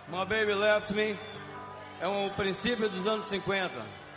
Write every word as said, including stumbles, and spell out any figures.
My Baby Left Me é um princípio dos anos cinquenta.